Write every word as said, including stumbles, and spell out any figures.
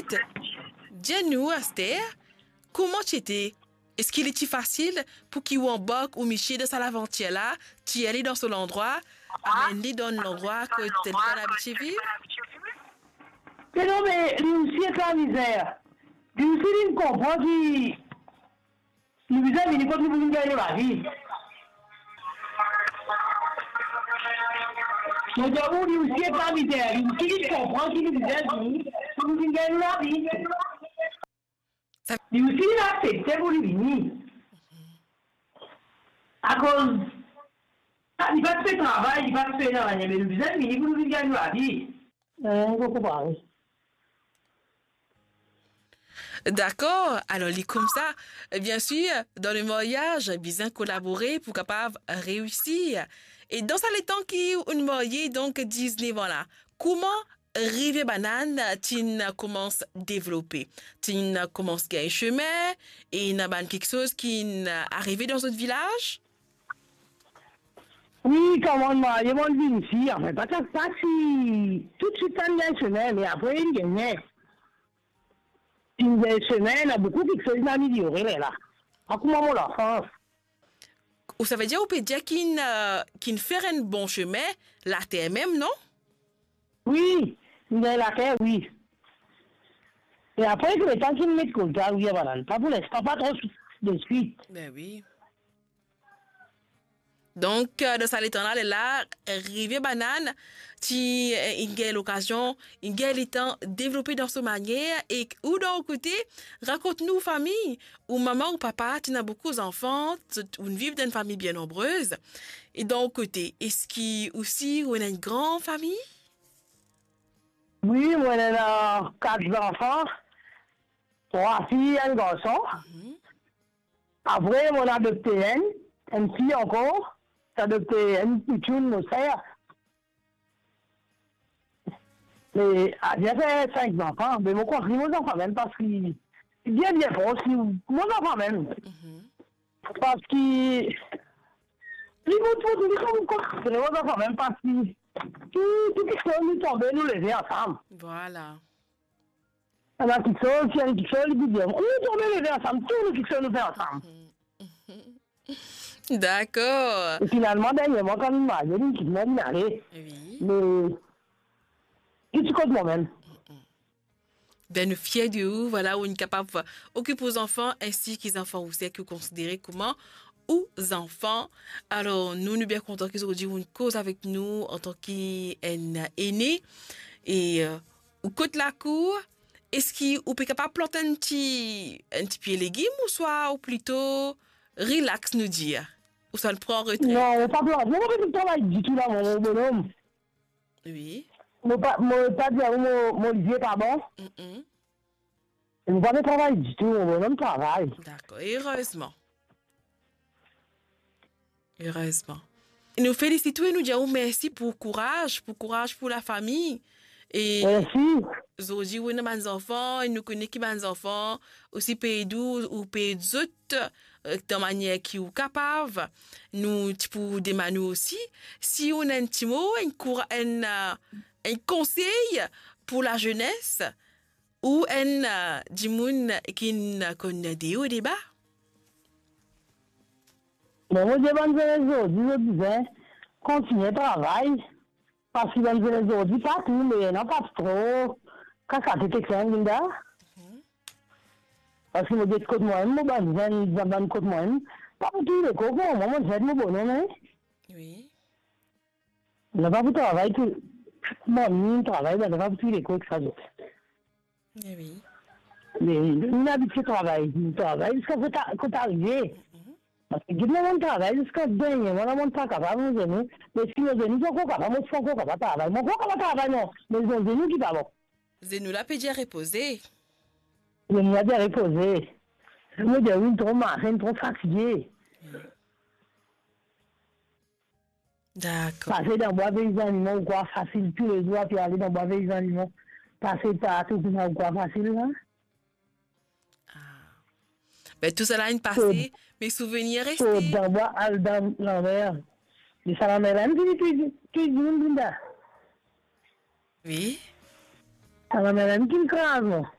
fait, dis-nous, Esther, comment tu étais? Est-ce qu'il était facile pour qu'il ou en boc ou Miché de sa l'aventure là, tu allais dans son endroit, amener dans l'endroit que tu es habitué à vivre? Mais non, mais lui aussi est la misère. Lui aussi, il comprend qu'il... Lui aussi, il comprend qu'il veut gagner ma vie. Mais d'abord, lui aussi est la misère. Lui aussi, il comprend qu'il veut gagner ma vie. Lui aussi, il a accepté pour lui venir. À cause... Il va te faire travail, il va te faire travail, mais lui aussi, il veut gagner ma vie. Euh, je comprends. D'accord, alors les comme ça, bien sûr, dans le mariage, bien collaborer pour capable réussir. Et dans ça, les temps qui une mariée, donc Disney, voilà, comment Rive Banane, tu commences à développer. Tu commences à un chemin et il y a quelque chose qui est arrivé dans notre village? Oui, comment marier mon vie ici, en fait, parce que ça, si tout de suite, on a un chemin, mais après, il gagne. Une semaine, a beaucoup de choses à améliorer là. À comment l'enfance? Ou ça veut dire, on peut dire qu'il qu fait un bon chemin, la terre même, non? Oui, la terre, oui. Et après, le temps qu'il met comme ça, oui, voilà. Pas pour l'instant, pas trop de suite. Ben oui. Donc, de ça, l'éternel est là, Rivière Banane, tu as l'occasion, il y a le temps de développer dans ce manière et ou d'un côté, raconte-nous famille, ou maman ou papa, tu as beaucoup d'enfants, ou vivent dans une famille bien nombreuse. Et d'un côté, est-ce qu'il aussi, on a une grande famille? Oui, moi, on a quatre enfants, trois filles et un garçon. Mm-hmm. Après, on a adopté une, une fille encore. J'ai adopté une petite mon frère. Mais j'ai fait cinq enfants, mais mon compris mon enfant même parce qu'il est bien bien fort aussi, mon enfant même. Mm-hmm. Parce qu'il les mots tout les comme compris mon enfant même parce que tout tout quelque chose nous tomber nous lever ensemble. Voilà. Alors quelque chose, qui a quelque chose, il dit bien, on nous tomber lever ensemble, tout quelque chose nous fait ensemble. D'accord. Et finalement, dernièrement, quand il m'a dit qu'il m'a dit d'aller. Oui. Mais. Il se compte moi-même. Ben, nous fiers de vous, voilà, où on est capable d'occuper aux enfants ainsi qu'ils enfants aussi, que considérés comment aux enfants. Alors, nous, nous sommes bien contents qu'ils aient une cause avec nous en tant qu'aînés. Et, euh, au côté de la cour, est-ce qu'on peut capable planter un petit, un petit pied légumes ou soit, ou plutôt, relax, nous dire? Ou ça le prend en retraite? Non, pas planter. Moi, je ne travaille du tout là, mon bonhomme. Oui. Mon pas dire mon Olivier, pardon. Je ne pas travailler du tout, mon bonhomme travaille. D'accord, heureusement. Heureusement. Nous félicitons et nous disons merci pour le courage, pour le courage pour la famille. Et merci. Aujourd'hui, nous avons des enfants, et nous connaissons des enfants, aussi pays douze ou pays d'autres, de manière qui sont capables. Nous, pour demander aussi, si on a un petit mot, un, un, un conseil pour la jeunesse, ou un du monde qui connaît des hauts et des bas. Mais moi, je vais je disais, continuer le travail, parce que je vais aujourd'hui, pas tout, mais non, pas trop. Quand ça fait quelque chose, Linda, parce que je dis que moi, je vais dire que moi, pas pour tous les cocos, moi, je vais mon bonhomme. Oui. Je ne vais pas pour travailler, moi, je travaille, je ne vais pas pour tous les cocos, ça. Oui. Mais on a habitué de travailler, on travaille jusqu'à ce qu'on arrive. Parce que je ne travaille jusqu'à dernier, moi, je ne suis pas capable de nous. Mais si nous sommes encore capables, moi, je suis encore capable de travailler. Moi, je suis encore capable de travailler, non. Mais ils ont nous qui parlent. Zenou l'a déjà reposé. Je me déjà reposé. Je me dis, oui, trop marrant, trop fatigué. D'accord. Passer dans le bois des animaux, quoi, facile, tous les jours, puis aller dans le bois des animaux. Passer par tout ça, quoi, facile, là. Ah. Ben, tout cela est passé, mes souvenirs restés. Dans le bois, dans l'envers. Mais ça m'a même dit, tu dis, Linda. Oui. Ça m'a même dit une crase, moi.